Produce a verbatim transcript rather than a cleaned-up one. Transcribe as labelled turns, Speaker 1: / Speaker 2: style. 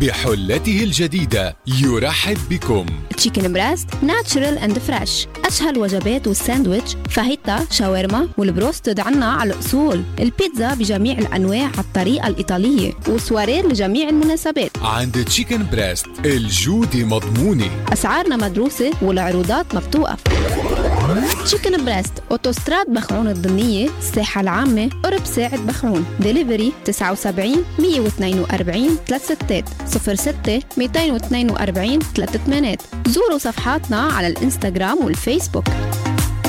Speaker 1: بحلته الجديدة يرحب بكم.
Speaker 2: تشيكن بريست ناتشرال اند فريش. أشهى الوجبات والساندويتش، فاهيتا، شاورما والبروستد عنا على الأصول. البيتزا بجميع الأنواع على الطريقة الإيطالية، وسوارير لجميع المناسبات.
Speaker 1: عند تشيكن بريست الجودة مضمونة،
Speaker 2: أسعارنا مدروسة والعروضات ما بتوقف. تشيكن بريست، أوتوستراد بخعون الضمنية، الساحة العامة، قرب ساعة بخعون. ديليفري تسعة وسبعين مية واثنين وأربعين ثلاث ستات صفر ستة مئتين واثنين وأربعين ثلاث ثمانيات. زوروا صفحاتنا على الانستغرام والفيسبوك.